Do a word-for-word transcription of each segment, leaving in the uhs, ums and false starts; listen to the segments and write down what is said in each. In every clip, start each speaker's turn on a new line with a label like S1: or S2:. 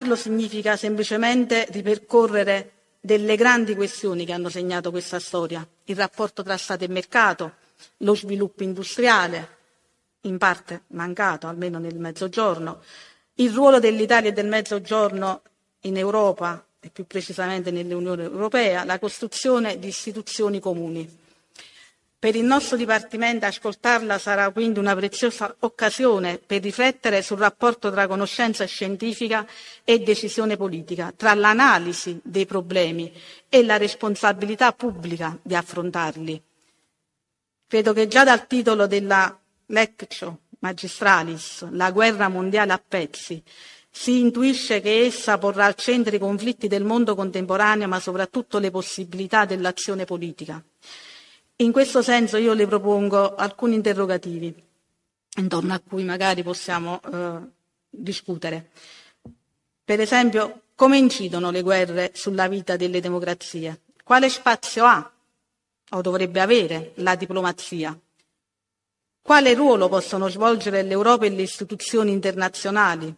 S1: significa semplicemente ripercorrere delle grandi questioni che hanno segnato questa storia: il rapporto tra Stato e mercato, lo sviluppo industriale, in parte mancato, almeno nel Mezzogiorno, il ruolo dell'Italia e del Mezzogiorno in Europa e più precisamente nell'Unione Europea, la costruzione di istituzioni comuni. Per il nostro Dipartimento ascoltarla sarà quindi una preziosa occasione per riflettere sul rapporto tra conoscenza scientifica e decisione politica, tra l'analisi dei problemi e la responsabilità pubblica di affrontarli. Credo che già dal titolo della Lectio Magistralis, la guerra mondiale a pezzi, si intuisce che essa porrà al centro i conflitti del mondo contemporaneo, ma soprattutto le possibilità dell'azione politica. In questo senso io le propongo alcuni interrogativi intorno a cui magari possiamo eh, discutere. Per esempio, come incidono le guerre sulla vita delle democrazie? Quale spazio ha o dovrebbe avere la diplomazia? Quale ruolo possono svolgere l'Europa e le istituzioni internazionali?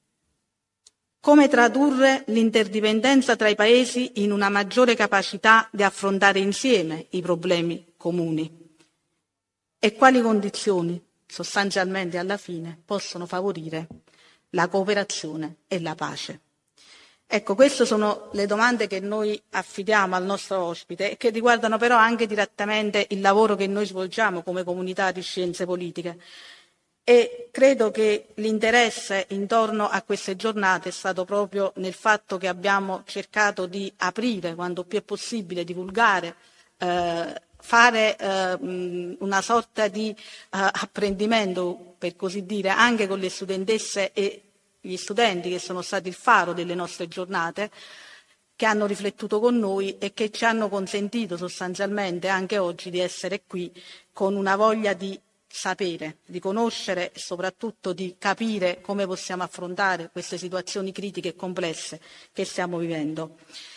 S1: Come tradurre l'interdipendenza tra i Paesi in una maggiore capacità di affrontare insieme i problemi comuni? E quali condizioni, sostanzialmente alla fine, possono favorire la cooperazione e la pace? Ecco, queste sono le domande che noi affidiamo al nostro ospite e che riguardano però anche direttamente il lavoro che noi svolgiamo come comunità di scienze politiche. E credo che l'interesse intorno a queste giornate è stato proprio nel fatto che abbiamo cercato di aprire, quanto più è possibile, divulgare, eh, fare eh, una sorta di eh, apprendimento, per così dire, anche con le studentesse e gli studenti che sono stati il faro delle nostre giornate, che hanno riflettuto con noi e che ci hanno consentito sostanzialmente anche oggi di essere qui con una voglia di sapere, di conoscere e soprattutto di capire come possiamo affrontare queste situazioni critiche e complesse che stiamo vivendo.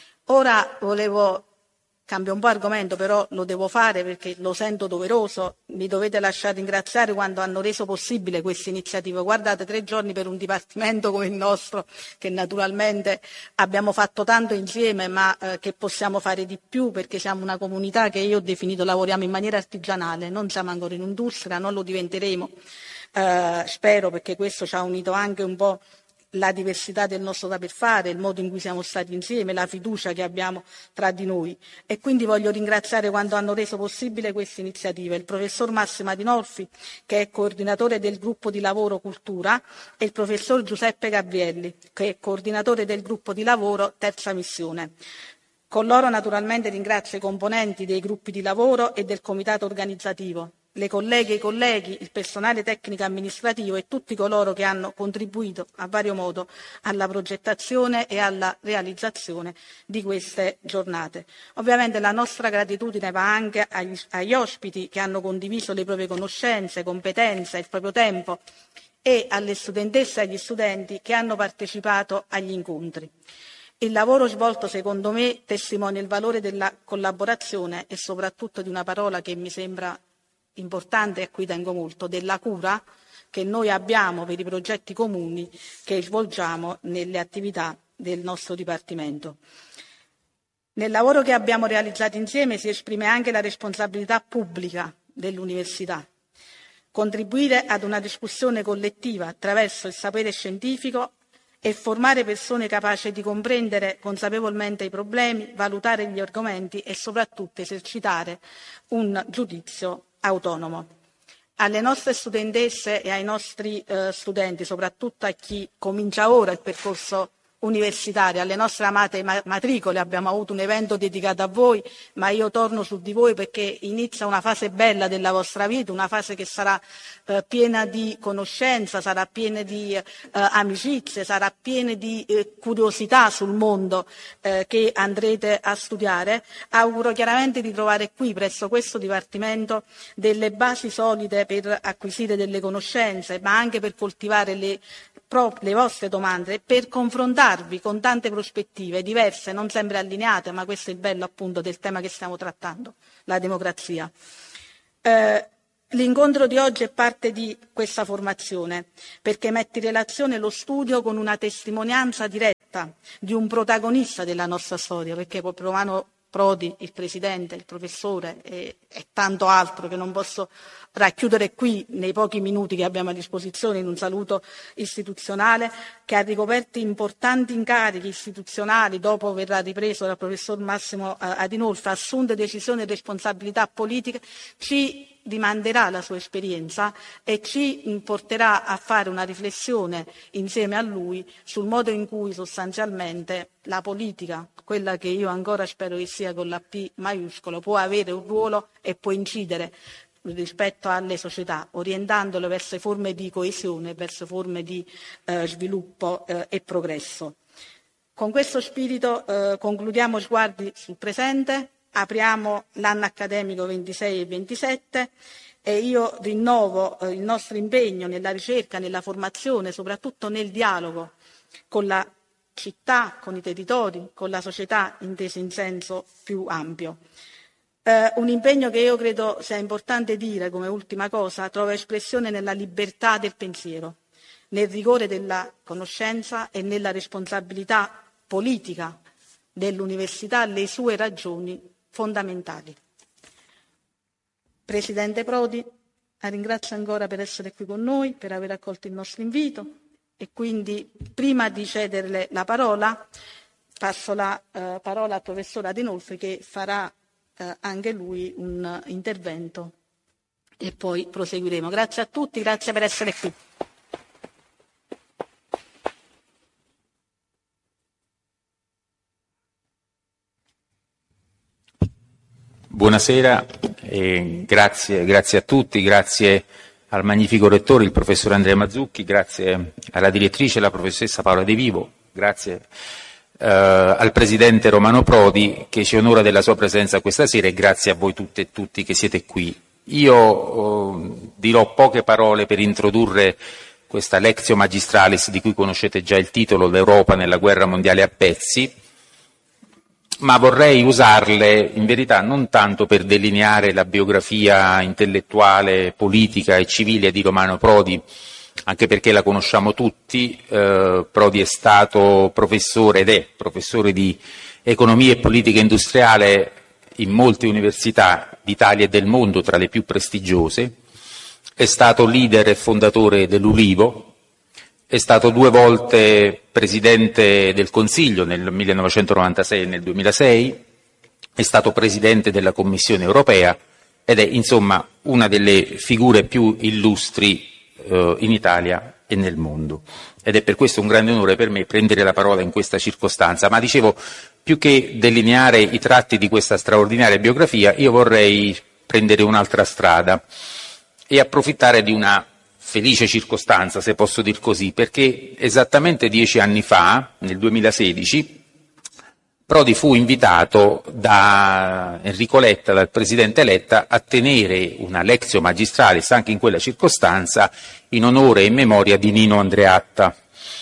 S1: Ora volevo cambio un po' argomento, però lo devo fare perché lo sento doveroso. Mi dovete lasciare ringraziare quando hanno reso possibile questa iniziativa. Guardate, tre giorni per un dipartimento come il nostro, che naturalmente abbiamo fatto tanto insieme, ma eh, che possiamo fare di più perché siamo una comunità che io ho definito lavoriamo in maniera artigianale, non siamo ancora in industria, non lo diventeremo, eh, spero, perché questo ci ha unito anche un po' la diversità del nostro saper fare, il modo in cui siamo stati insieme, la fiducia che abbiamo tra di noi. E quindi voglio ringraziare quando hanno reso possibile questa iniziativa il professor Massimo Adinolfi, che è coordinatore del gruppo di lavoro Cultura, e il professor Giuseppe Gabrielli, che è coordinatore del gruppo di lavoro Terza Missione. Con loro naturalmente ringrazio i componenti dei gruppi di lavoro e del comitato organizzativo, le colleghe e i colleghi, il personale tecnico amministrativo e tutti coloro che hanno contribuito a vario modo alla progettazione e alla realizzazione di queste giornate. Ovviamente la nostra gratitudine va anche agli, agli ospiti che hanno condiviso le proprie conoscenze, competenze, il proprio tempo e alle studentesse e agli studenti che hanno partecipato agli incontri. Il lavoro svolto, secondo me, testimonia il valore della collaborazione e soprattutto di una parola che mi sembra importante e a cui tengo molto, della cura che noi abbiamo per i progetti comuni che svolgiamo nelle attività del nostro Dipartimento. Nel lavoro che abbiamo realizzato insieme si esprime anche la responsabilità pubblica dell'università. Contribuire ad una discussione collettiva attraverso il sapere scientifico e formare persone capaci di comprendere consapevolmente i problemi, valutare gli argomenti e soprattutto esercitare un giudizio autonomo. Alle nostre studentesse e ai nostri eh, studenti, soprattutto a chi comincia ora il percorso universitario, alle nostre amate matricole, abbiamo avuto un evento dedicato a voi, ma io torno su di voi perché inizia una fase bella della vostra vita, una fase che sarà eh, piena di conoscenza, sarà piena di eh, amicizie, sarà piena di eh, curiosità sul mondo eh, che andrete a studiare. Auguro chiaramente di trovare qui, presso questo Dipartimento, delle basi solide per acquisire delle conoscenze, ma anche per coltivare le le vostre domande, per confrontarvi con tante prospettive diverse, non sempre allineate, ma questo è il bello appunto del tema che stiamo trattando, la democrazia. Eh, L'incontro di oggi è parte di questa formazione, perché mette in relazione lo studio con una testimonianza diretta di un protagonista della nostra storia, perché Romano Prodi, il Presidente, il Professore e, e tanto altro che non posso racchiudere qui nei pochi minuti che abbiamo a disposizione in un saluto istituzionale, che ha ricoperto importanti incarichi istituzionali, dopo verrà ripreso dal Professor Massimo Adinolfi, assunte decisioni e responsabilità politiche, ci dimanderà la sua esperienza e ci porterà a fare una riflessione insieme a lui sul modo in cui sostanzialmente la politica, quella che io ancora spero che sia con la P maiuscola, può avere un ruolo e può incidere rispetto alle società, orientandole verso forme di coesione, verso forme di eh, sviluppo eh, e progresso. Con questo spirito eh, concludiamo sguardi sul presente. Apriamo l'anno accademico ventisei e ventisette e io rinnovo eh, il nostro impegno nella ricerca, nella formazione, soprattutto nel dialogo con la città, con i territori, con la società intesa in senso più ampio. Eh, un impegno che io credo sia importante dire come ultima cosa, trova espressione nella libertà del pensiero, nel rigore della conoscenza e nella responsabilità politica dell'università, le sue ragioni fondamentali. Presidente Prodi, la ringrazio ancora per essere qui con noi, per aver accolto il nostro invito e quindi prima di cederle la parola passo la eh, parola al professor Adinolfi che farà eh, anche lui un intervento e poi proseguiremo. Grazie a tutti, grazie per essere qui.
S2: Buonasera, e grazie, grazie a tutti, grazie al magnifico rettore, il professor Andrea Mazzucchi, grazie alla direttrice, la professoressa Paola De Vivo, grazie eh, al presidente Romano Prodi che ci onora della sua presenza questa sera e grazie a voi tutte e tutti che siete qui. Io eh, dirò poche parole per introdurre questa Lectio Magistralis di cui conoscete già il titolo, l'Europa nella guerra mondiale a pezzi, ma vorrei usarle in verità non tanto per delineare la biografia intellettuale, politica e civile di Romano Prodi, anche perché la conosciamo tutti. eh, Prodi è stato professore ed è professore di economia e politica industriale in molte università d'Italia e del mondo, tra le più prestigiose, è stato leader e fondatore dell'Ulivo, è stato due volte Presidente del Consiglio nel millenovecentonovantasei e nel duemilasei, è stato Presidente della Commissione Europea ed è insomma una delle figure più illustri eh, in Italia e nel mondo. Ed è per questo un grande onore per me prendere la parola in questa circostanza. Ma dicevo, più che delineare i tratti di questa straordinaria biografia, io vorrei prendere un'altra strada e approfittare di una felice circostanza, se posso dir così, perché esattamente dieci anni fa, nel duemilasedici, Prodi fu invitato da Enrico Letta, dal Presidente Letta, a tenere una Lectio Magistralis, anche in quella circostanza, in onore e in memoria di Nino Andreatta.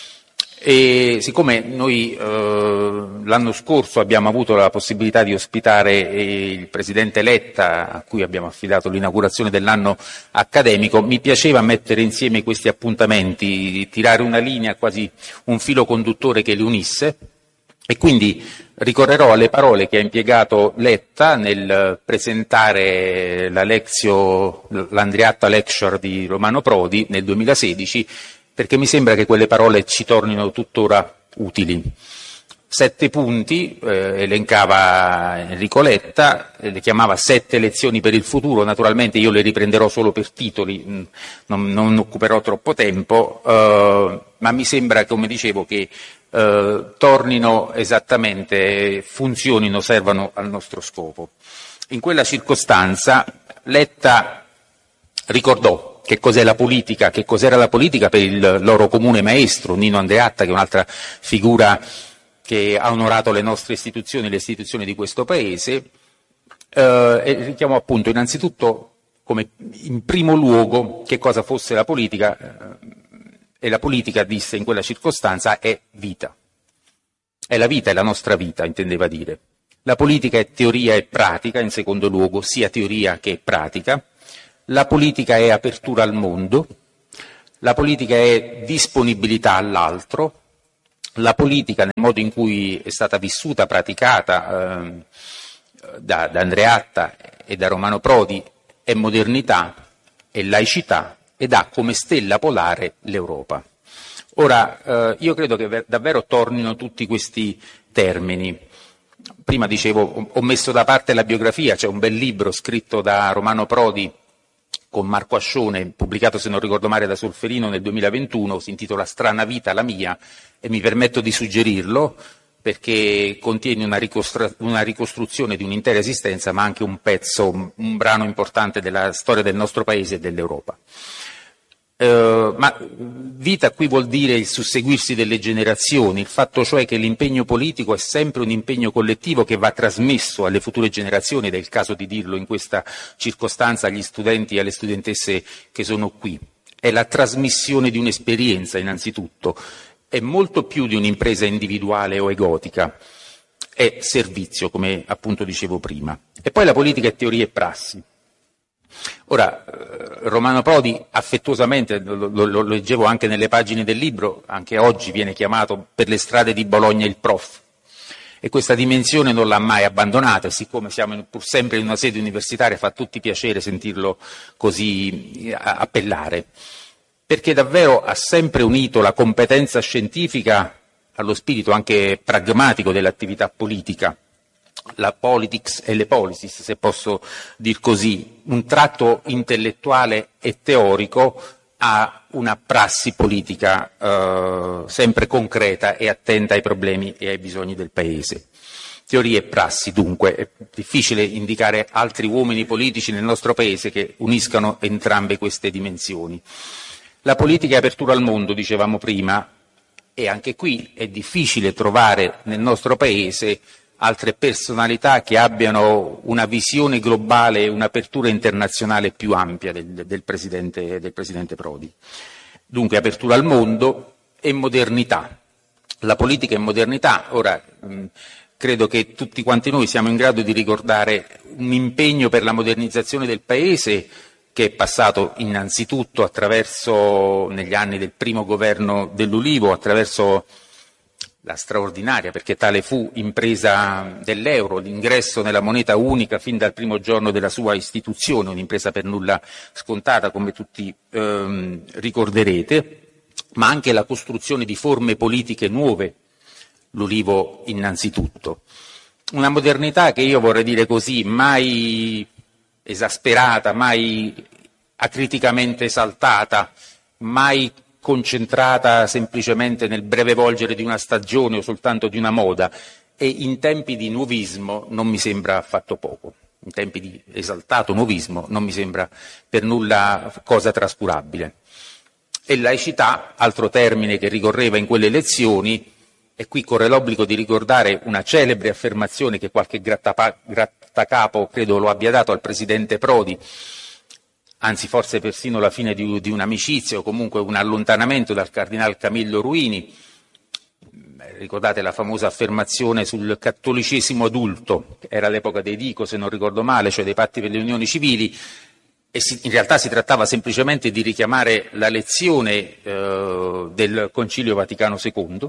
S2: E siccome noi eh, l'anno scorso abbiamo avuto la possibilità di ospitare eh, il Presidente Letta, a cui abbiamo affidato l'inaugurazione dell'anno accademico, mi piaceva mettere insieme questi appuntamenti, tirare una linea, quasi un filo conduttore che li unisse, e quindi ricorrerò alle parole che ha impiegato Letta nel presentare la Lectio, l'Andreatta Lecture di Romano Prodi nel duemilasedici, perché mi sembra che quelle parole ci tornino tuttora utili. Sette punti, eh, elencava Enrico Letta, eh, le chiamava sette lezioni per il futuro, naturalmente io le riprenderò solo per titoli, mh, non, non occuperò troppo tempo, eh, ma mi sembra, come dicevo, che eh, tornino esattamente, funzionino, servano al nostro scopo. In quella circostanza Letta ricordò che cos'è la politica, che cos'era la politica per il loro comune maestro, Nino Andreatta, che è un'altra figura che ha onorato le nostre istituzioni, le istituzioni di questo Paese, eh, e richiamo appunto innanzitutto come in primo luogo che cosa fosse la politica, eh, e la politica, disse in quella circostanza, è vita. È la vita, è la nostra vita, intendeva dire. La politica è teoria e pratica, in secondo luogo, sia teoria che pratica. La politica è apertura al mondo, la politica è disponibilità all'altro, la politica nel modo in cui è stata vissuta, praticata eh, da, da Andreatta e da Romano Prodi è modernità, è laicità ed ha come stella polare l'Europa. Ora, eh, io credo che davvero tornino tutti questi termini. Prima dicevo, ho messo da parte la biografia, c'è un bel libro scritto da Romano Prodi con Marco Ascione, pubblicato se non ricordo male da Solferino nel duemilaventuno, si intitola Strana vita la mia, e mi permetto di suggerirlo perché contiene una, ricostru- una ricostruzione di un'intera esistenza, ma anche un pezzo, un, un brano importante della storia del nostro paese e dell'Europa. Uh, ma vita qui vuol dire il susseguirsi delle generazioni, il fatto cioè che l'impegno politico è sempre un impegno collettivo che va trasmesso alle future generazioni, ed è il caso di dirlo in questa circostanza agli studenti e alle studentesse che sono qui. È la trasmissione di un'esperienza innanzitutto, è molto più di un'impresa individuale o egotica, è servizio, come appunto dicevo prima. E poi la politica è teoria e prassi. Ora, Romano Prodi affettuosamente, lo, lo, lo leggevo anche nelle pagine del libro, anche oggi viene chiamato per le strade di Bologna il prof, e questa dimensione non l'ha mai abbandonata, e siccome siamo in, pur sempre in una sede universitaria fa tutti piacere sentirlo così appellare, perché davvero ha sempre unito la competenza scientifica allo spirito anche pragmatico dell'attività politica. La politics e le policies, se posso dir così, un tratto intellettuale e teorico a una prassi politica eh, sempre concreta e attenta ai problemi e ai bisogni del Paese. Teoria e prassi, dunque, è difficile indicare altri uomini politici nel nostro Paese che uniscano entrambe queste dimensioni. La politica è apertura al mondo, dicevamo prima, e anche qui è difficile trovare nel nostro Paese altre personalità che abbiano una visione globale e un'apertura internazionale più ampia del, del, presidente, del Presidente Prodi. Dunque apertura al mondo e modernità. La politica è modernità. Ora, mh, credo che tutti quanti noi siamo in grado di ricordare un impegno per la modernizzazione del Paese che è passato innanzitutto attraverso, negli anni del primo governo dell'Ulivo, attraverso la straordinaria, perché tale fu, impresa dell'euro, l'ingresso nella moneta unica fin dal primo giorno della sua istituzione, un'impresa per nulla scontata, come tutti ehm, ricorderete, ma anche la costruzione di forme politiche nuove, l'Ulivo innanzitutto. Una modernità che io vorrei dire così, mai esasperata, mai acriticamente esaltata, mai concentrata semplicemente nel breve volgere di una stagione o soltanto di una moda, e in tempi di nuovismo non mi sembra affatto poco, in tempi di esaltato nuovismo non mi sembra per nulla cosa trascurabile. E laicità, altro termine che ricorreva in quelle elezioni, e qui corre l'obbligo di ricordare una celebre affermazione che qualche grattapa- grattacapo credo lo abbia dato al Presidente Prodi, anzi forse persino la fine di, di un'amicizia o comunque un allontanamento dal Cardinal Camillo Ruini. Ricordate la famosa affermazione sul cattolicesimo adulto, che era l'epoca dei Dico se non ricordo male, cioè dei patti per le unioni civili, e si, in realtà si trattava semplicemente di richiamare la lezione eh, del Concilio Vaticano secondo,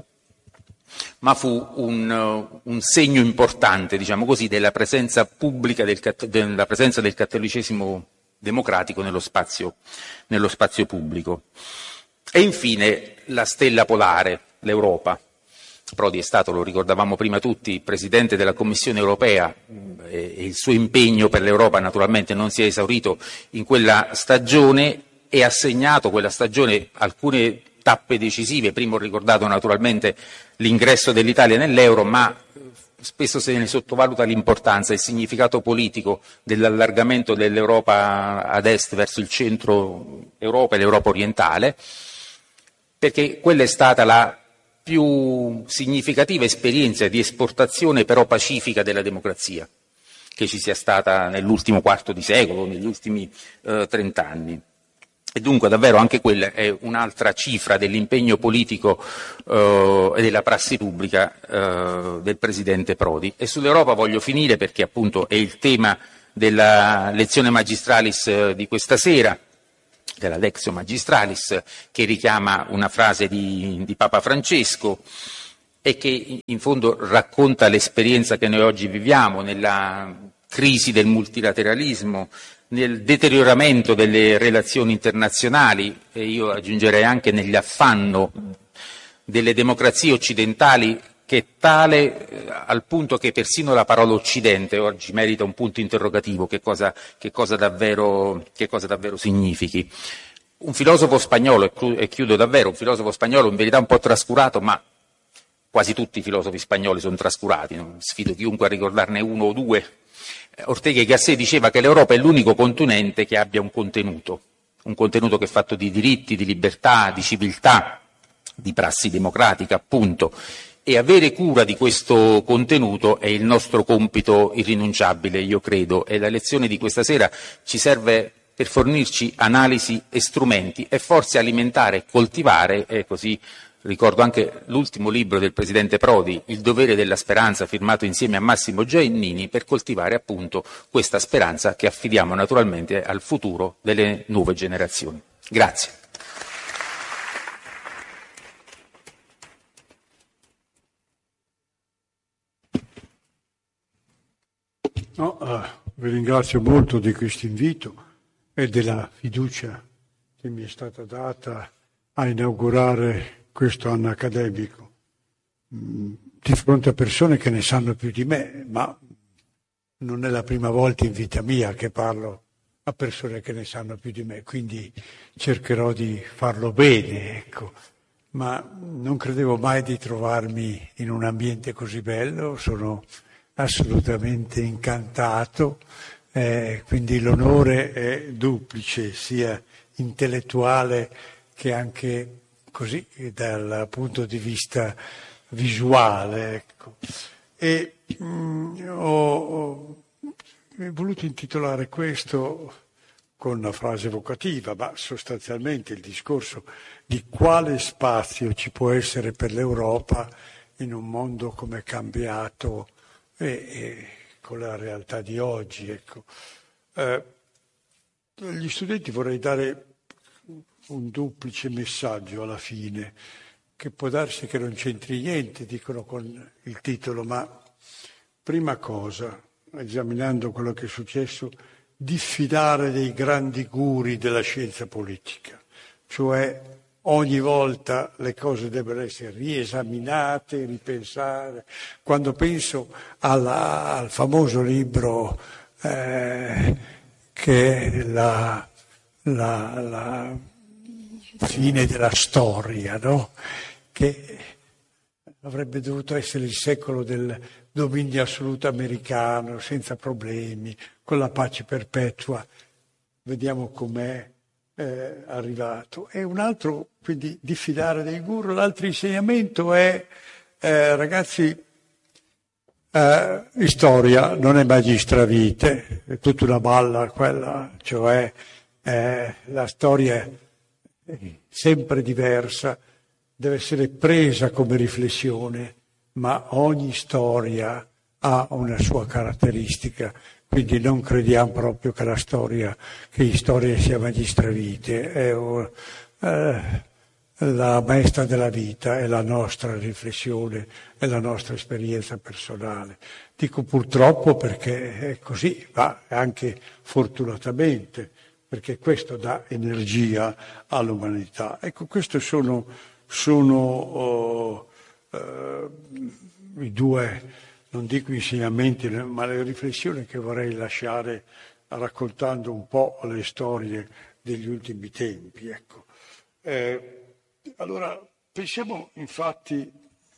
S2: ma fu un, un segno importante, diciamo così, della presenza pubblica del, della presenza del cattolicesimo democratico nello spazio, nello spazio pubblico. E infine la stella polare, l'Europa. Prodi è stato, lo ricordavamo prima tutti, Presidente della Commissione Europea, e il suo impegno per l'Europa naturalmente non si è esaurito in quella stagione, e ha segnato quella stagione alcune tappe decisive. Prima ho ricordato naturalmente l'ingresso dell'Italia nell'euro, ma spesso se ne sottovaluta l'importanza e il significato politico dell'allargamento dell'Europa ad est verso il centro Europa e l'Europa orientale, perché quella è stata la più significativa esperienza di esportazione però pacifica della democrazia che ci sia stata nell'ultimo quarto di secolo, negli ultimi eh, trent'anni. E dunque davvero anche quella è un'altra cifra dell'impegno politico eh, e della prassi pubblica eh, del Presidente Prodi. E sull'Europa voglio finire perché appunto è il tema della lezione magistralis di questa sera, della Lectio Magistralis, che richiama una frase di, di Papa Francesco e che in fondo racconta l'esperienza che noi oggi viviamo nella crisi del multilateralismo, nel deterioramento delle relazioni internazionali e io aggiungerei anche nell'affanno delle democrazie occidentali, che è tale eh, al punto che persino la parola Occidente oggi merita un punto interrogativo, che cosa, che cosa, davvero, che cosa davvero significhi. Un filosofo spagnolo, e chiudo davvero, un filosofo spagnolo in verità un po' trascurato, ma quasi tutti i filosofi spagnoli sono trascurati, non sfido chiunque a ricordarne uno o due. Ortega y Gasset diceva che l'Europa è l'unico continente che abbia un contenuto, un contenuto che è fatto di diritti, di libertà, di civiltà, di prassi democratica, appunto. E avere cura di questo contenuto è il nostro compito irrinunciabile, io credo, e la lezione di questa sera ci serve per fornirci analisi e strumenti e forse alimentare e coltivare, e così ricordo anche l'ultimo libro del Presidente Prodi, Il dovere della speranza, firmato insieme a Massimo Giannini, per coltivare appunto questa speranza che affidiamo naturalmente al futuro delle nuove generazioni. Grazie.
S3: No, uh, vi ringrazio molto di questo invito e della fiducia che mi è stata data a inaugurare questo anno accademico, mm, di fronte a persone che ne sanno più di me, ma non è la prima volta in vita mia che parlo a persone che ne sanno più di me, quindi cercherò di farlo bene, ecco. Ma non credevo mai di trovarmi in un ambiente così bello, sono assolutamente incantato, eh, quindi l'onore è duplice, sia intellettuale che anche così dal punto di vista visuale. Ecco. E mh, ho, ho voluto intitolare questo con una frase evocativa, ma sostanzialmente il discorso di quale spazio ci può essere per l'Europa in un mondo come cambiato e, e con la realtà di oggi. Ecco. Eh, agli studenti vorrei dare un duplice messaggio alla fine, che può darsi che non c'entri niente, dicono con il titolo, ma prima cosa, esaminando quello che è successo, diffidare dei grandi guri della scienza politica, cioè ogni volta le cose devono essere riesaminate, ripensare. Quando penso alla, al famoso libro eh, che è la, la, la fine della storia, no? Che avrebbe dovuto essere il secolo del dominio assoluto americano, senza problemi, con la pace perpetua. Vediamo com'è eh, arrivato. E un altro, quindi, diffidare dei guru. L'altro insegnamento è, eh, ragazzi, eh, storia non è magistravite, è tutta una balla quella, cioè eh, la storia è sempre diversa, deve essere presa come riflessione, ma ogni storia ha una sua caratteristica, quindi non crediamo proprio che la storia, che la storia sia magistravite, è eh, la maestra della vita, è la nostra riflessione, è la nostra esperienza personale. Dico purtroppo perché è così, ma anche fortunatamente, perché questo dà energia all'umanità. Ecco, questi sono, sono oh, eh, i due, non dico insegnamenti, ma le riflessioni che vorrei lasciare raccontando un po' le storie degli ultimi tempi. Ecco. Eh, allora, pensiamo infatti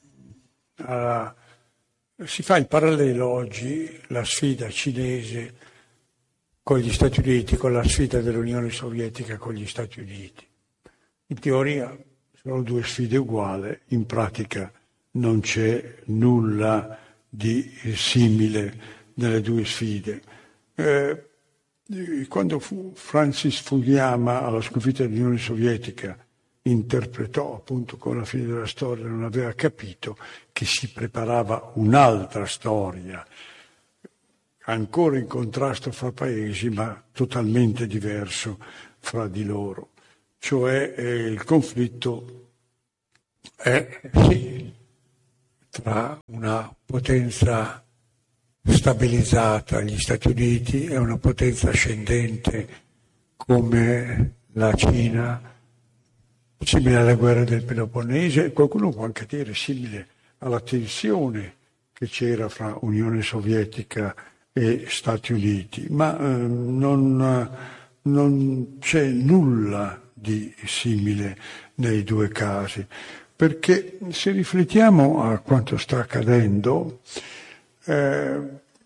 S3: a... Si fa il parallelo oggi, la sfida cinese con gli Stati Uniti, con la sfida dell'Unione Sovietica con gli Stati Uniti. In teoria sono due sfide uguali, in pratica non c'è nulla di simile nelle due sfide. Eh, quando fu Francis Fukuyama alla sconfitta dell'Unione Sovietica interpretò appunto con la fine della storia, non aveva capito che si preparava un'altra storia, ancora in contrasto fra paesi, ma totalmente diverso fra di loro. Cioè eh, il conflitto è sì, tra una potenza stabilizzata, gli Stati Uniti, e una potenza ascendente come la Cina, simile alla guerra del Peloponnese, e qualcuno può anche dire simile alla tensione che c'era fra Unione Sovietica e Stati Uniti, ma eh, non, non c'è nulla di simile nei due casi, perché se riflettiamo a quanto sta accadendo, eh,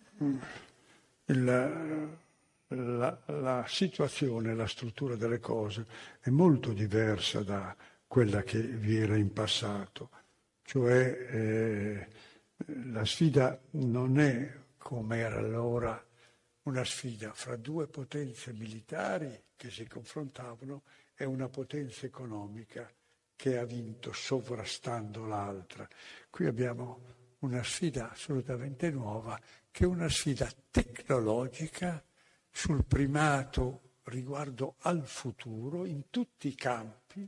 S3: il, la, la situazione, la struttura delle cose è molto diversa da quella che vi era in passato, cioè eh, la sfida non è come era allora una sfida fra due potenze militari che si confrontavano e una potenza economica che ha vinto sovrastando l'altra. Qui abbiamo una sfida assolutamente nuova, che è una sfida tecnologica sul primato riguardo al futuro in tutti i campi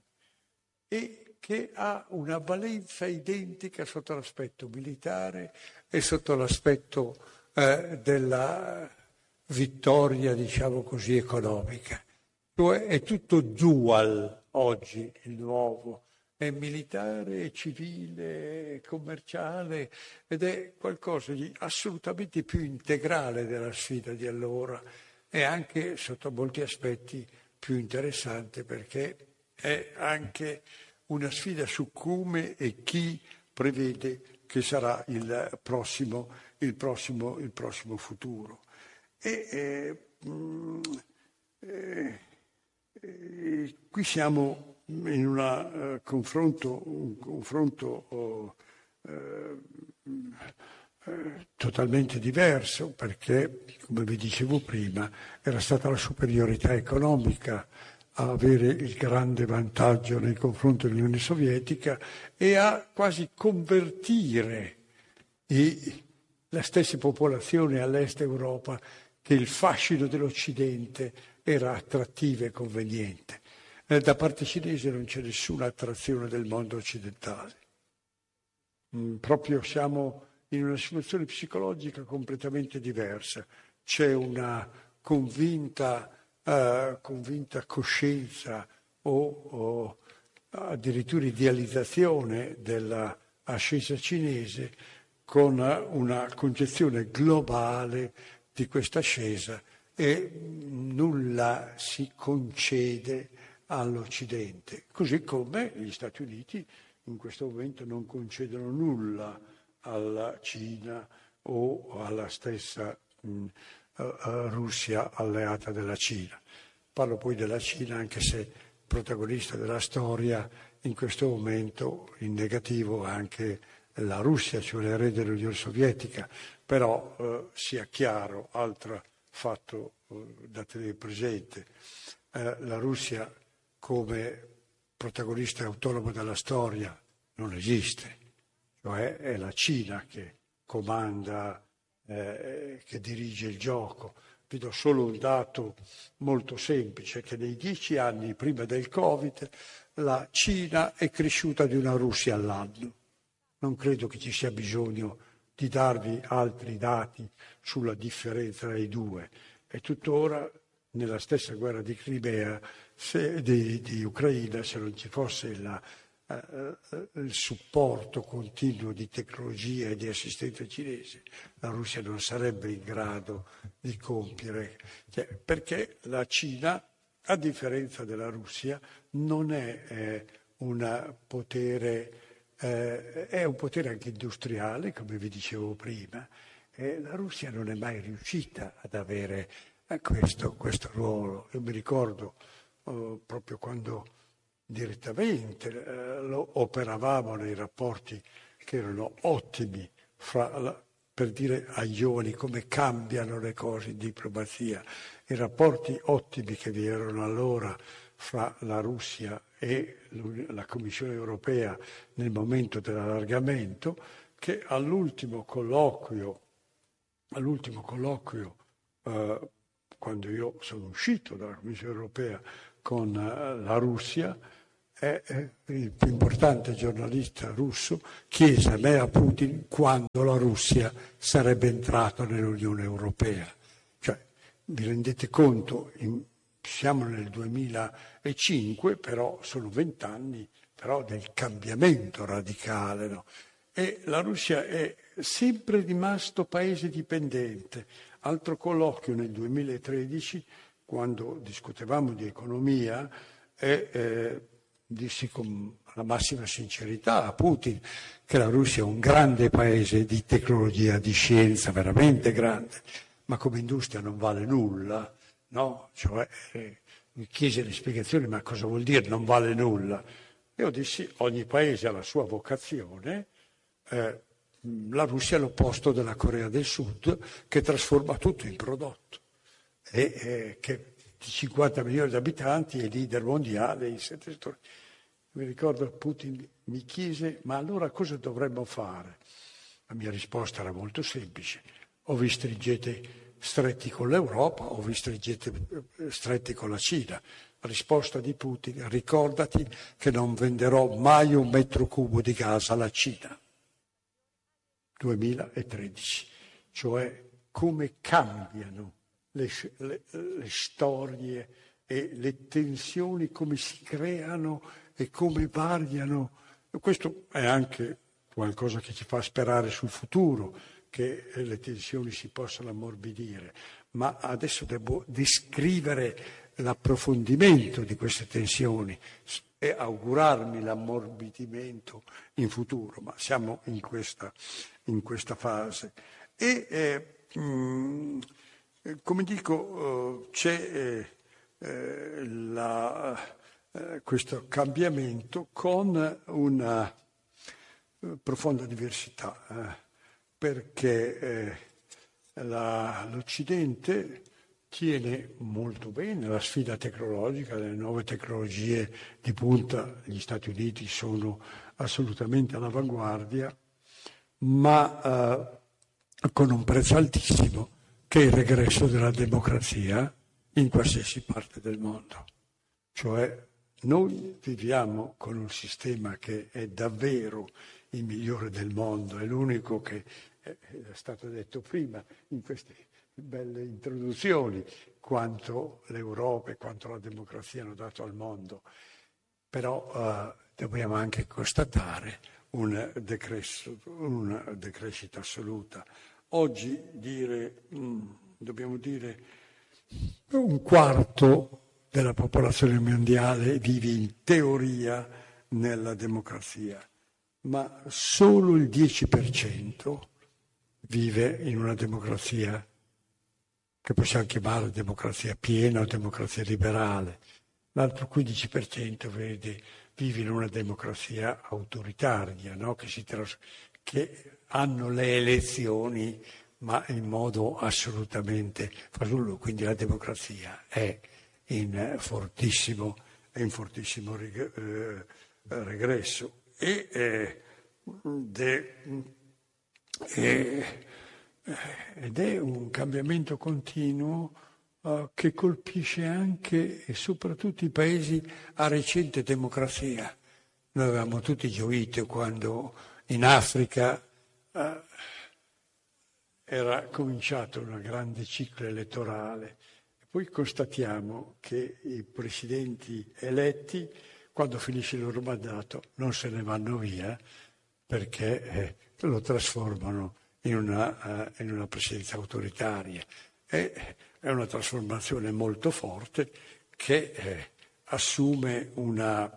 S3: e che ha una valenza identica sotto l'aspetto militare e sotto l'aspetto eh, della vittoria, diciamo così, economica. Cioè è tutto dual oggi, il nuovo. È militare, è civile, è commerciale, ed è qualcosa di assolutamente più integrale della sfida di allora e anche sotto molti aspetti più interessante, perché è anche una sfida su come e chi prevede che sarà il prossimo, il prossimo, il prossimo futuro. E eh, mh, eh, eh, qui siamo in un uh, confronto, un confronto uh, uh, uh, totalmente diverso, perché, come vi dicevo prima, era stata la superiorità economica a avere il grande vantaggio nei confronti dell'Unione Sovietica e a quasi convertire i, la stessa popolazione all'est Europa, che il fascino dell'Occidente era attrattivo e conveniente. Da parte cinese non c'è nessuna attrazione del mondo occidentale. Mm, proprio siamo in una situazione psicologica completamente diversa. C'è una convinta, uh, convinta coscienza o, o addirittura idealizzazione dell'ascesa cinese con una concezione globale di questa ascesa e nulla si concede all'Occidente, così come gli Stati Uniti in questo momento non concedono nulla alla Cina o alla stessa mh, uh, Russia alleata della Cina. Parlo poi della Cina, anche se protagonista della storia in questo momento in negativo anche la Russia, cioè l'erede dell'Unione Sovietica, però uh, sia chiaro, altro fatto uh, da tenere presente, uh, la Russia come protagonista autonomo della storia non esiste, cioè è la Cina che comanda, eh, che dirige il gioco. Vi do solo un dato molto semplice, che nei dieci anni prima del Covid la Cina è cresciuta di una Russia all'anno. Non credo che ci sia bisogno di darvi altri dati sulla differenza tra i due. E tuttora nella stessa guerra di Crimea, se, di, di Ucraina, se non ci fosse la, eh, il supporto continuo di tecnologia e di assistenza cinese, la Russia non sarebbe in grado di compiere, cioè, perché la Cina, a differenza della Russia, non è eh, un potere, eh, è un potere anche industriale, come vi dicevo prima, e la Russia non è mai riuscita ad avere Questo, questo ruolo. Io mi ricordo uh, proprio quando direttamente uh, lo operavamo nei rapporti che erano ottimi fra la, per dire ai giovani come cambiano le cose in diplomazia, i rapporti ottimi che vi erano allora fra la Russia e la Commissione europea nel momento dell'allargamento, che all'ultimo colloquio all'ultimo colloquio, eh, quando io sono uscito dalla Commissione europea con eh, la Russia, eh, eh, il più importante giornalista russo chiese a me e a Putin quando la Russia sarebbe entrata nell'Unione Europea. Cioè, vi rendete conto, in, siamo nel duemilacinque, però sono vent'anni però del cambiamento radicale, no? E la Russia è sempre rimasto paese dipendente. Altro colloquio nel duemilatredici, quando discutevamo di economia, e eh, dissi con la massima sincerità a Putin che la Russia è un grande paese di tecnologia, di scienza, veramente grande, ma come industria non vale nulla, no? Cioè, eh, mi chiese le spiegazioni, ma cosa vuol dire non vale nulla? E io dissi, ogni paese ha la sua vocazione, eh, la Russia è l'opposto della Corea del Sud, che trasforma tutto in prodotto, e eh, che di cinquanta milioni di abitanti è leader mondiale in sette settori. Mi ricordo Putin mi chiese, ma allora cosa dovremmo fare? La mia risposta era molto semplice, o vi stringete stretti con l'Europa o vi stringete stretti con la Cina. La risposta di Putin, ricordati che non venderò mai un metro cubo di gas alla Cina. duemilatredici, cioè come cambiano le, le, le storie e le tensioni, come si creano e come variano. Questo è anche qualcosa che ci fa sperare sul futuro, che le tensioni si possano ammorbidire, ma adesso devo descrivere l'approfondimento di queste tensioni e augurarmi l'ammorbidimento in futuro, ma siamo in questa, in questa fase. E eh, mh, come dico, eh, c'è eh, la, eh, questo cambiamento con una eh, profonda diversità, eh, perché eh, la, l'Occidente tiene molto bene la sfida tecnologica, le nuove tecnologie di punta, gli Stati Uniti sono assolutamente all'avanguardia, ma eh, con un prezzo altissimo, che è il regresso della democrazia in qualsiasi parte del mondo. Cioè noi viviamo con un sistema che è davvero il migliore del mondo, è l'unico che è stato detto prima in queste belle introduzioni, quanto l'Europa e quanto la democrazia hanno dato al mondo. Però eh, dobbiamo anche constatare un decrescito, una decrescita assoluta. Oggi dire, mh, dobbiamo dire, un quarto della popolazione mondiale vive in teoria nella democrazia, ma solo il dieci per cento vive in una democrazia che possiamo chiamare democrazia piena o democrazia liberale. L'altro quindici per cento vede, vive in una democrazia autoritaria, no? che, si tras- che hanno le elezioni ma in modo assolutamente fasullo. Quindi la democrazia è in fortissimo, è in fortissimo reg- eh, regresso. E, eh, de, eh, ed è un cambiamento continuo uh, che colpisce anche e soprattutto i paesi a recente democrazia. Noi avevamo tutti gioito quando in Africa uh, era cominciato un grande ciclo elettorale e poi constatiamo che i presidenti eletti, quando finisce il loro mandato, non se ne vanno via perché eh, lo trasformano in una, uh, in una presidenza autoritaria. E è una trasformazione molto forte che eh, assume una...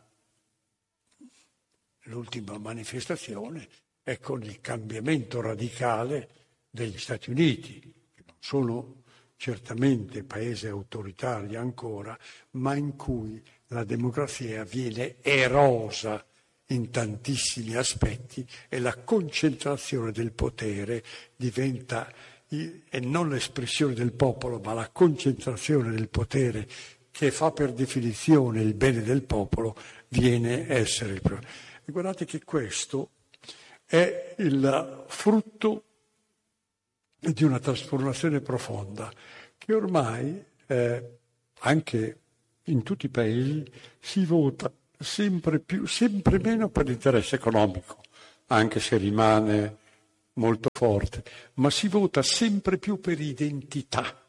S3: L'ultima manifestazione è con il cambiamento radicale degli Stati Uniti, che non sono certamente paese autoritario ancora, ma in cui la democrazia viene erosa in tantissimi aspetti e la concentrazione del potere diventa, e non l'espressione del popolo, ma la concentrazione del potere che fa per definizione il bene del popolo, viene essere il problema. E guardate che questo è il frutto di una trasformazione profonda che ormai eh, anche in tutti i paesi si vota sempre più, sempre meno per l'interesse economico, anche se rimane molto forte, ma si vota sempre più per identità,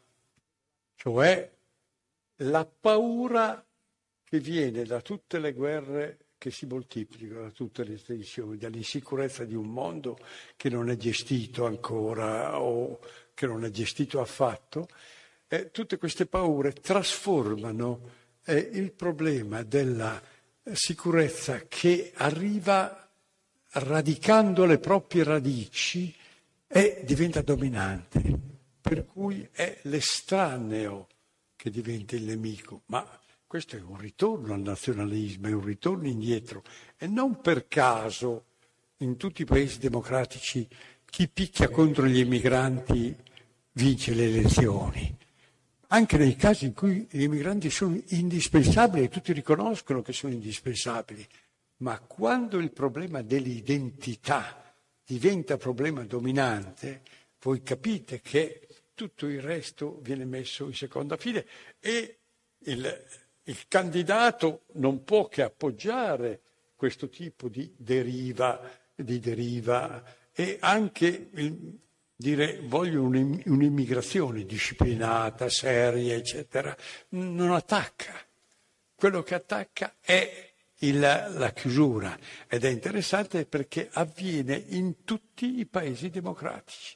S3: cioè la paura che viene da tutte le guerre che si moltiplicano, da tutte le tensioni, dall'insicurezza di un mondo che non è gestito ancora o che non è gestito affatto. Eh, tutte queste paure trasformano eh, il problema della sicurezza che arriva radicando le proprie radici e diventa dominante, per cui è l'estraneo che diventa il nemico. Ma questo è un ritorno al nazionalismo, è un ritorno indietro. E non per caso in tutti i paesi democratici chi picchia contro gli immigranti vince le elezioni. Anche nei casi in cui gli immigranti sono indispensabili, e tutti riconoscono che sono indispensabili, ma quando il problema dell'identità diventa problema dominante, voi capite che tutto il resto viene messo in seconda fila e il, il candidato non può che appoggiare questo tipo di deriva, di deriva e anche il, dire voglio un'immigrazione disciplinata, seria, eccetera, non attacca. Quello che attacca è il, la chiusura ed è interessante perché avviene in tutti i paesi democratici.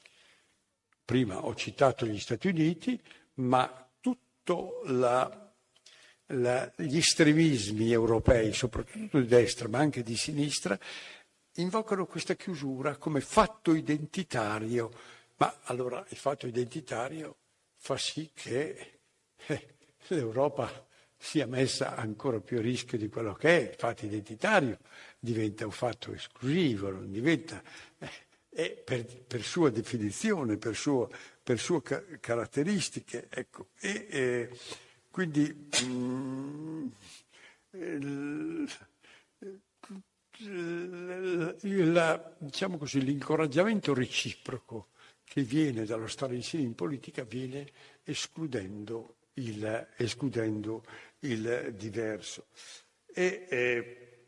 S3: Prima ho citato gli Stati Uniti, ma tutto la, la, gli estremismi europei, soprattutto di destra ma anche di sinistra, invocano questa chiusura come fatto identitario, ma allora il fatto identitario fa sì che eh, l'Europa sia messa ancora più a rischio di quello che è. Il fatto identitario diventa un fatto esclusivo, non diventa, eh, è per, per sua definizione, per, suo, per sue ca- caratteristiche, ecco. E eh, quindi mm, il, il, diciamo così, l'incoraggiamento reciproco che viene dallo stare insieme in politica viene escludendo il, escludendo il diverso. E eh,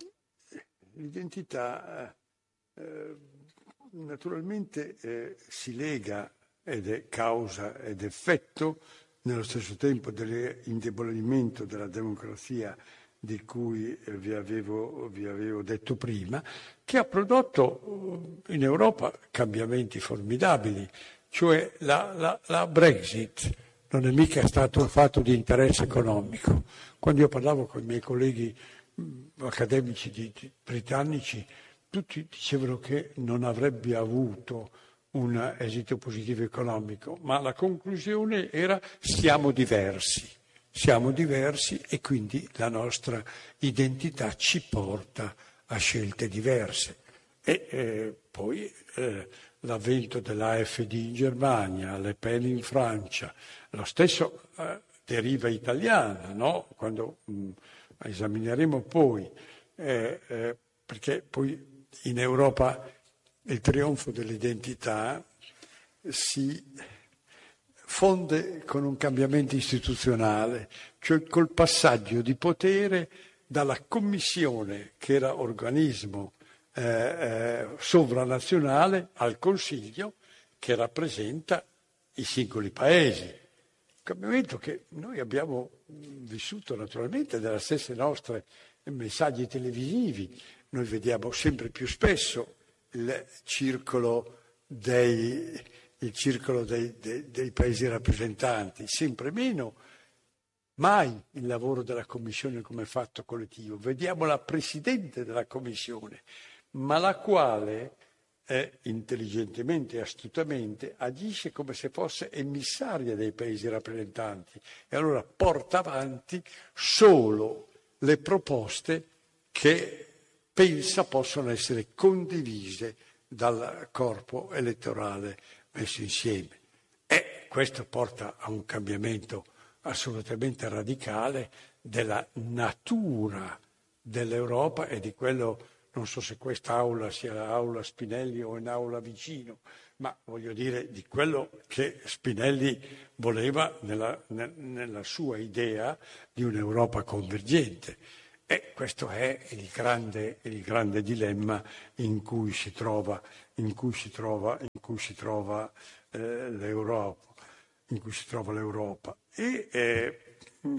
S3: l'identità eh, naturalmente eh, si lega ed è causa ed effetto nello stesso tempo dell'indebolimento della democrazia di cui vi avevo, vi avevo detto prima, che ha prodotto in Europa cambiamenti formidabili, cioè la, la, la Brexit non è mica stato un fatto di interesse economico. Quando io parlavo con i miei colleghi accademici di, di, britannici, tutti dicevano che non avrebbe avuto un esito positivo economico, ma la conclusione era siamo diversi. Siamo diversi e quindi la nostra identità ci porta a scelte diverse. E eh, poi eh, l'avvento dell'A F D in Germania, Le Pen in Francia, lo stesso eh, deriva italiana, no? Quando mh, esamineremo poi, eh, eh, perché poi in Europa il trionfo dell'identità si fonde con un cambiamento istituzionale, cioè col passaggio di potere dalla Commissione, che era organismo eh, eh, sovranazionale, al Consiglio, che rappresenta i singoli paesi. Un cambiamento che noi abbiamo vissuto naturalmente nelle stesse nostre messaggi televisivi. Noi vediamo sempre più spesso il circolo dei... il circolo dei, dei, dei paesi rappresentanti, sempre meno, mai il lavoro della Commissione come fatto collettivo. Vediamo la Presidente della Commissione, ma la quale eh, intelligentemente e astutamente agisce come se fosse emissaria dei paesi rappresentanti e allora porta avanti solo le proposte che pensa possono essere condivise dal corpo elettorale messo insieme. E questo porta a un cambiamento assolutamente radicale della natura dell'Europa e di quello non so se questa aula sia aula Spinelli o un'aula vicino, ma voglio dire di quello che Spinelli voleva nella, nella sua idea di un'Europa convergente. E questo è il grande, il grande dilemma in cui si trova, in cui si trova, in cui si trova eh, l'Europa, in cui si trova l'Europa. E eh,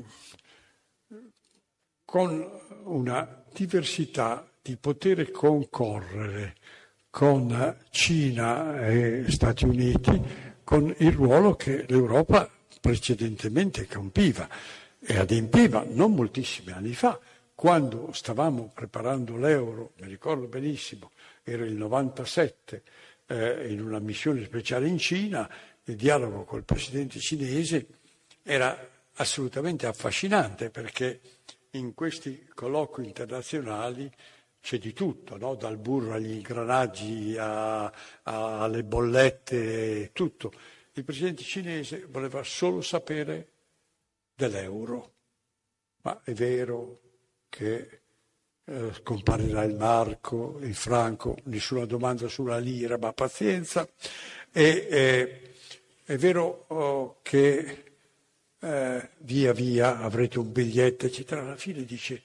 S3: con una diversità di poter concorrere con Cina e Stati Uniti, con il ruolo che l'Europa precedentemente compiva e adempiva non moltissimi anni fa, quando stavamo preparando l'euro, mi ricordo benissimo, era il novantasette, eh, in una missione speciale in Cina, il dialogo col presidente cinese era assolutamente affascinante, perché in questi colloqui internazionali c'è di tutto, no? Dal burro agli ingranaggi a, a, alle bollette, tutto. Il presidente cinese voleva solo sapere dell'euro, ma è vero che eh, scomparirà il marco, il franco, nessuna domanda sulla lira, ma pazienza. E, eh, è vero oh, che eh, via via avrete un biglietto, eccetera. Alla fine dice: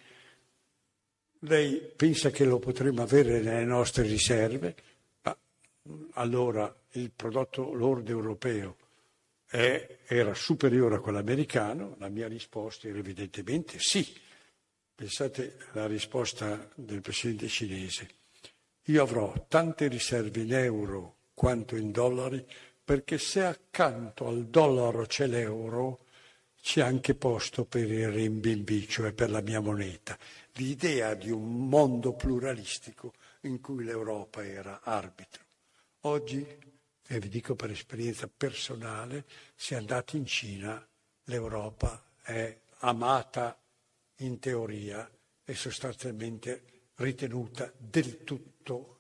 S3: lei pensa che lo potremo avere nelle nostre riserve? Ma allora il prodotto lordo europeo è, era superiore a quello americano? La mia risposta era evidentemente sì. Pensate alla risposta del presidente cinese: io avrò tante riserve in euro quanto in dollari, perché se accanto al dollaro c'è l'euro, c'è anche posto per il renminbi, cioè per la mia moneta. L'idea di un mondo pluralistico in cui l'Europa era arbitro. Oggi, e vi dico per esperienza personale, se andate in Cina, l'Europa è amata in teoria e sostanzialmente ritenuta del tutto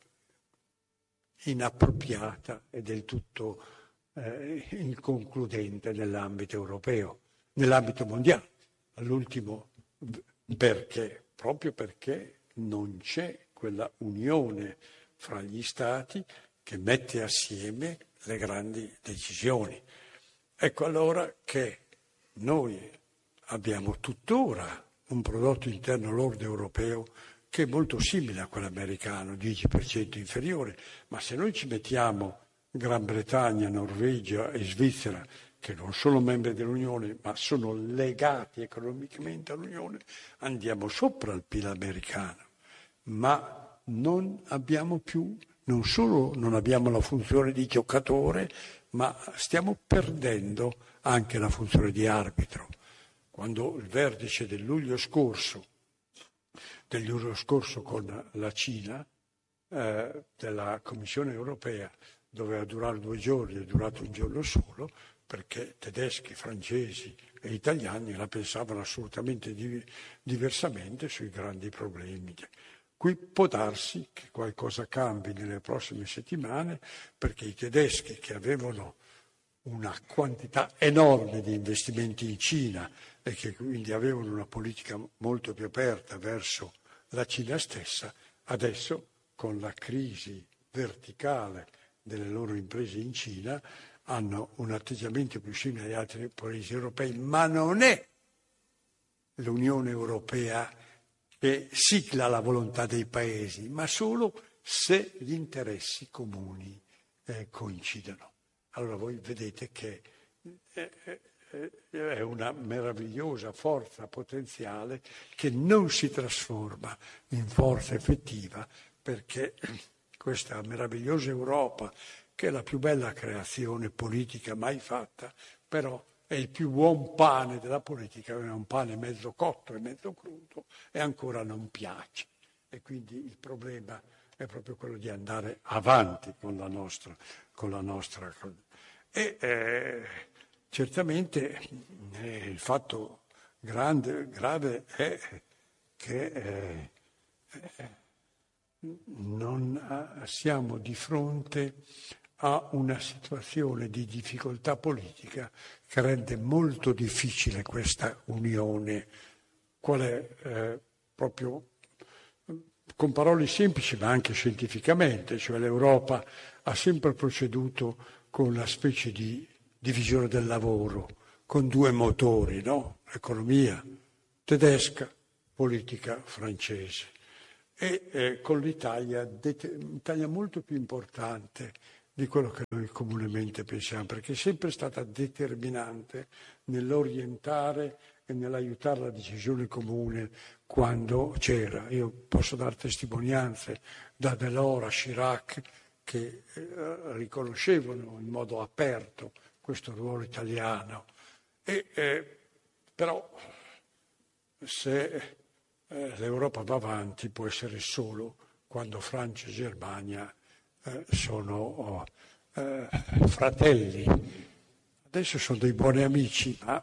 S3: inappropriata e del tutto eh, inconcludente nell'ambito europeo, nell'ambito mondiale. All'ultimo, perché? Proprio perché non c'è quella unione fra gli Stati che mette assieme le grandi decisioni. Ecco allora che noi abbiamo tuttora un prodotto interno lordo europeo che è molto simile a quello americano, dieci per cento inferiore, ma se noi ci mettiamo Gran Bretagna, Norvegia e Svizzera, che non sono membri dell'Unione ma sono legati economicamente all'Unione, andiamo sopra il P I L americano, ma non abbiamo più, non solo non abbiamo la funzione di giocatore, ma stiamo perdendo anche la funzione di arbitro. Quando il vertice del luglio scorso, del luglio scorso con la Cina, eh, della Commissione europea, doveva durare due giorni, è durato un giorno solo, perché tedeschi, francesi e italiani la pensavano assolutamente di, diversamente sui grandi problemi. Qui può darsi che qualcosa cambi nelle prossime settimane, perché i tedeschi, che avevano una quantità enorme di investimenti in Cina e che quindi avevano una politica molto più aperta verso la Cina stessa, adesso con la crisi verticale delle loro imprese in Cina hanno un atteggiamento più simile agli altri paesi europei, ma non è l'Unione Europea che sigla la volontà dei paesi, ma solo se gli interessi comuni eh, coincidono. Allora voi vedete che è una meravigliosa forza potenziale che non si trasforma in forza effettiva, perché questa meravigliosa Europa, che è la più bella creazione politica mai fatta, però è il più buon pane della politica, è un pane mezzo cotto e mezzo crudo e ancora non piace. E quindi il problema è proprio quello di andare avanti con la nostra, con la nostra. E eh, certamente eh, il fatto grande, grave è che eh, non siamo di fronte a una situazione di difficoltà politica che rende molto difficile questa unione. Qual è eh, proprio con parole semplici ma anche scientificamente, cioè l'Europa ha sempre proceduto con una specie di divisione del lavoro, con due motori, no? Economia tedesca, politica francese. E eh, con l'Italia, l'Italia molto più importante di quello che noi comunemente pensiamo, perché è sempre stata determinante nell'orientare e nell'aiutare la decisione comune quando c'era. Io posso dare testimonianze da Delors a Chirac che eh, riconoscevano in modo aperto questo ruolo italiano. E, eh, però se eh, l'Europa va avanti può essere solo quando Francia e Germania eh, sono oh, eh, fratelli. Adesso sono dei buoni amici, ma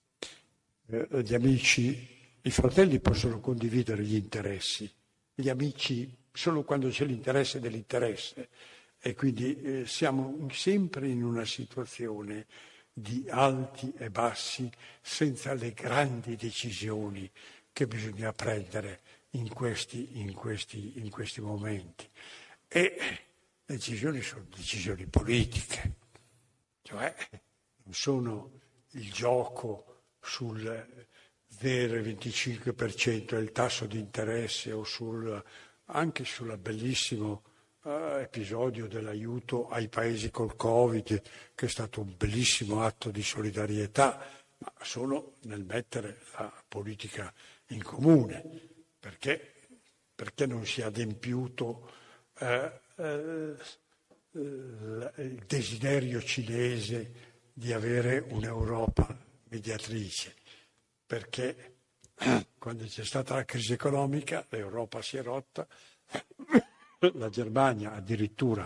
S3: eh, gli amici, i fratelli possono condividere gli interessi, gli amici solo quando c'è l'interesse dell'interesse. E quindi eh, siamo sempre in una situazione di alti e bassi senza le grandi decisioni che bisogna prendere in questi, in questi, in questi momenti. E le decisioni sono decisioni politiche, cioè non sono il gioco sul zero virgola venticinque per cento del tasso di interesse o sul, anche sul bellissimo uh, episodio dell'aiuto ai paesi col Covid, che è stato un bellissimo atto di solidarietà, ma sono nel mettere la politica in comune, perché, perché non si è adempiuto eh, eh, il desiderio cinese di avere un'Europa mediatrice, perché quando c'è stata la crisi economica l'Europa si è rotta, la Germania addirittura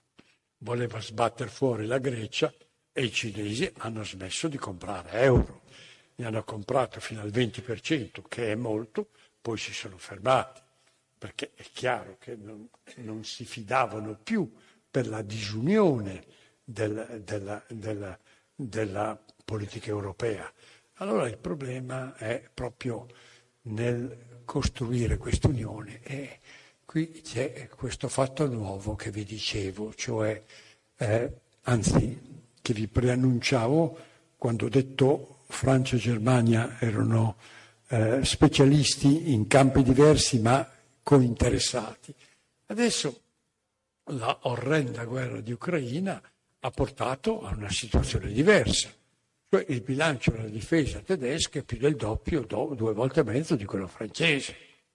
S3: voleva sbattere fuori la Grecia e i cinesi hanno smesso di comprare euro. Ne hanno comprato fino al venti per cento, che è molto, poi si sono fermati, perché è chiaro che non, non si fidavano più per la disunione del, della, della, della politica europea. Allora il problema è proprio nel costruire quest'unione e qui c'è questo fatto nuovo che vi dicevo, cioè, eh, anzi, che vi preannunciavo quando ho detto Francia e Germania erano eh, specialisti in campi diversi ma cointeressati. Adesso la orrenda guerra di Ucraina ha portato a una situazione diversa. Cioè il bilancio della difesa tedesca è più del doppio, do, due volte e mezzo di quello francese.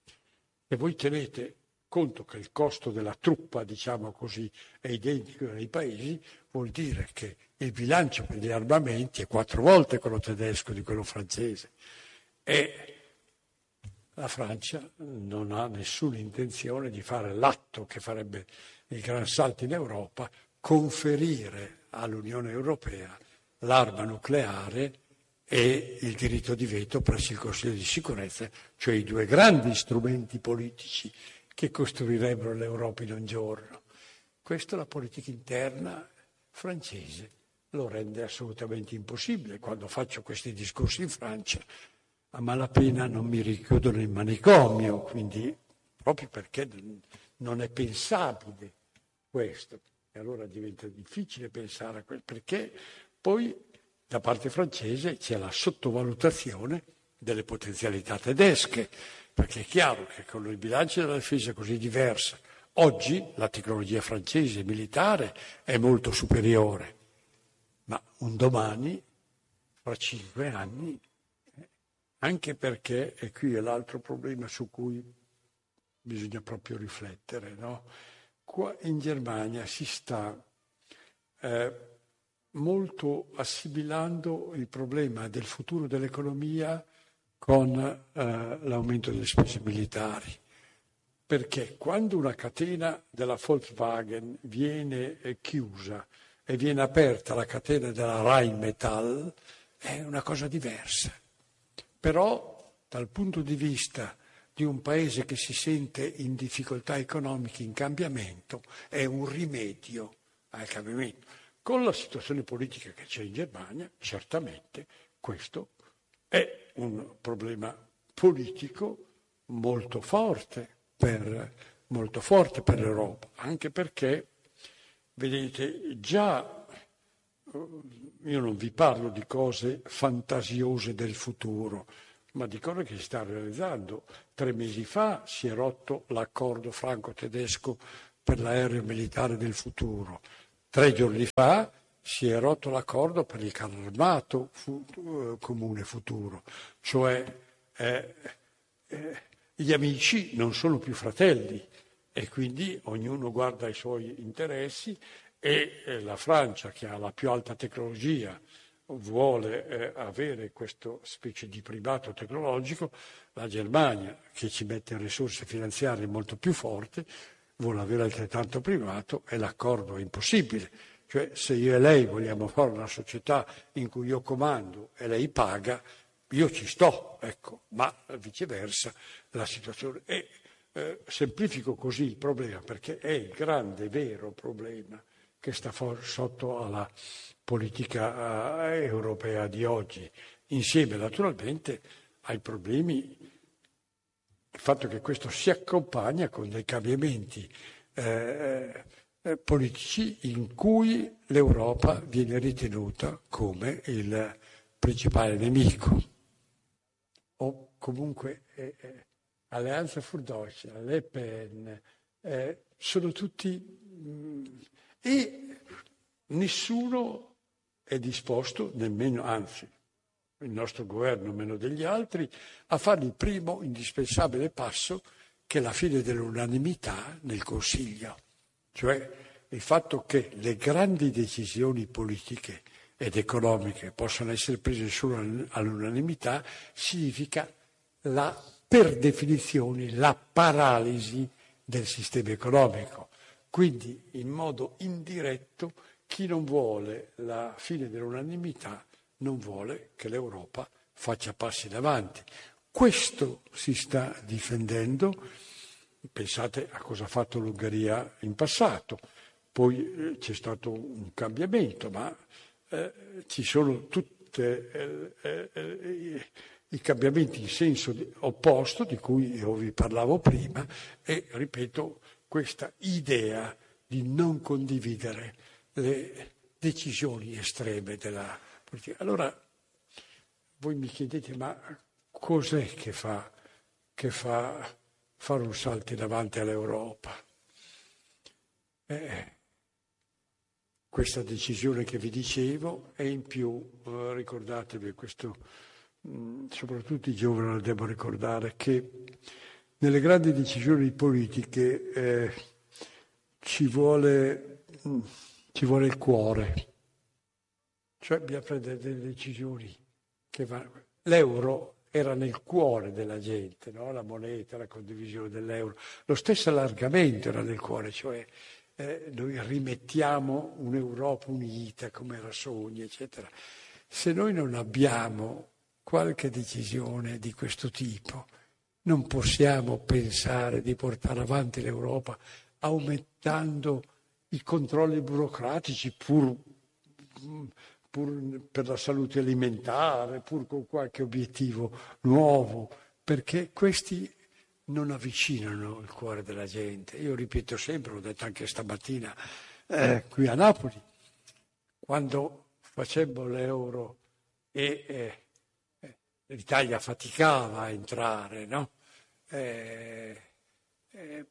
S3: E voi tenete conto che il costo della truppa, diciamo così, è identico nei paesi, vuol dire che il bilancio per gli armamenti è quattro volte quello tedesco di quello francese. E la Francia non ha nessuna intenzione di fare l'atto che farebbe il gran salto in Europa, conferire all'Unione Europea l'arma nucleare e il diritto di veto presso il Consiglio di sicurezza, cioè i due grandi strumenti politici che costruirebbero l'Europa in un giorno. Questo la politica interna francese lo rende assolutamente impossibile. Quando faccio questi discorsi in Francia, a malapena non mi richiudono in manicomio, quindi proprio perché non è pensabile questo. E allora diventa difficile pensare a questo, perché poi da parte francese c'è la sottovalutazione delle potenzialità tedesche, perché è chiaro che con il bilancio della difesa così diversa, oggi la tecnologia francese militare è molto superiore, ma un domani, fra cinque anni, anche perché, e qui è l'altro problema su cui bisogna proprio riflettere, no? Qua in Germania si sta eh, molto assimilando il problema del futuro dell'economia con eh, l'aumento delle spese militari. Perché quando una catena della Volkswagen viene eh, chiusa e viene aperta la catena della Rheinmetall, è una cosa diversa. Però dal punto di vista di un paese che si sente in difficoltà economiche, in cambiamento, è un rimedio al cambiamento. Con la situazione politica che c'è in Germania, certamente questo è un problema politico molto forte, per, molto forte per l'Europa, anche perché, vedete, già io non vi parlo di cose fantasiose del futuro, ma di cose che si stanno realizzando. Tre mesi fa si è rotto l'accordo franco-tedesco per l'aereo militare del futuro. Tre giorni fa si è rotto l'accordo per il carro armato fu- comune futuro. Cioè eh, eh, gli amici non sono più fratelli e quindi ognuno guarda i suoi interessi e eh, la Francia, che ha la più alta tecnologia, vuole eh, avere questo specie di primato tecnologico, la Germania, che ci mette risorse finanziarie molto più forti, vuole avere altrettanto primato e l'accordo è impossibile. Cioè, se io e lei vogliamo fare una società in cui io comando e lei paga, io ci sto, ecco, ma viceversa la situazione. E eh, semplifico così il problema, perché è il grande, vero problema che sta for- sotto alla politica eh, europea di oggi, insieme naturalmente ai problemi, il fatto che questo si accompagna con dei cambiamenti eh, eh, politici in cui l'Europa viene ritenuta come il principale nemico, o comunque eh, eh, Alleanza für Deutschland, Le Pen, eh, sono tutti... Mh, e nessuno è disposto, nemmeno, anzi, il nostro governo meno degli altri, a fare il primo indispensabile passo che è la fine dell'unanimità nel Consiglio. Cioè il fatto che le grandi decisioni politiche ed economiche possano essere prese solo all'unanimità significa la, per definizione, la paralisi del sistema economico. Quindi, in modo indiretto, chi non vuole la fine dell'unanimità non vuole che l'Europa faccia passi in avanti. Questo si sta difendendo. Pensate a cosa ha fatto l'Ungheria in passato. Poi eh, c'è stato un cambiamento, ma eh, ci sono tutti eh, eh, i cambiamenti in senso di, opposto, di cui io vi parlavo prima, e, ripeto, questa idea di non condividere le decisioni estreme della politica. Allora, voi mi chiedete, ma cos'è che fa, che fa fare un salto in avanti all'Europa? Eh, questa decisione che vi dicevo, e in più, eh, ricordatevi questo, mh, soprattutto i giovani lo devo ricordare, che nelle grandi decisioni politiche eh, ci vuole, mh, ci vuole il cuore, cioè bisogna prendere delle decisioni che vanno. L'euro era nel cuore della gente, no? La moneta, la condivisione dell'euro, lo stesso allargamento era nel cuore, cioè eh, noi rimettiamo un'Europa unita come era sogno, eccetera. Se noi non abbiamo qualche decisione di questo tipo, non possiamo pensare di portare avanti l'Europa aumentando i controlli burocratici pur, pur per la salute alimentare, pur con qualche obiettivo nuovo, perché questi non avvicinano il cuore della gente. Io ripeto sempre, l'ho detto anche stamattina eh, qui a Napoli, quando facemmo l'euro e eh, l'Italia faticava a entrare, no? Eh, eh,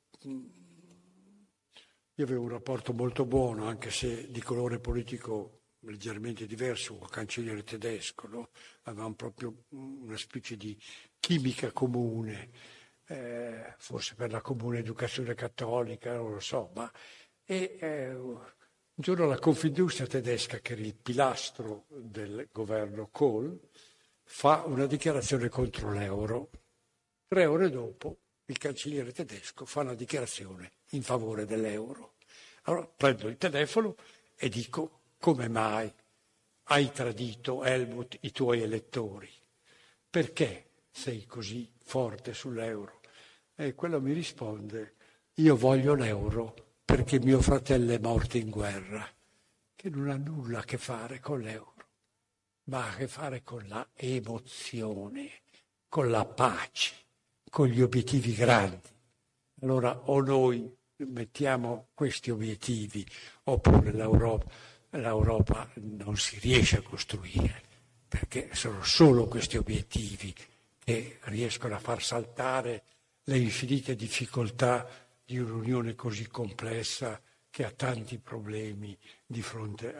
S3: io avevo un rapporto molto buono, anche se di colore politico leggermente diverso, con il cancelliere tedesco, no? Avevamo proprio una specie di chimica comune, eh, forse per la comune educazione cattolica, non lo so, ma e, eh, un giorno la Confindustria tedesca, che era il pilastro del governo Kohl, fa una dichiarazione contro l'euro. Tre ore dopo il cancelliere tedesco fa una dichiarazione in favore dell'euro. Allora prendo il telefono e dico: come mai hai tradito, Helmut, i tuoi elettori? Perché sei così forte sull'euro? E quello mi risponde: io voglio l'euro perché mio fratello è morto in guerra, che non ha nulla a che fare con l'euro, ma ha a che fare con la emozione, con la pace, con gli obiettivi grandi. Allora o noi mettiamo questi obiettivi oppure l'Europa, l'Europa non si riesce a costruire, perché sono solo questi obiettivi che riescono a far saltare le infinite difficoltà di un'unione così complessa che ha tanti problemi di fronte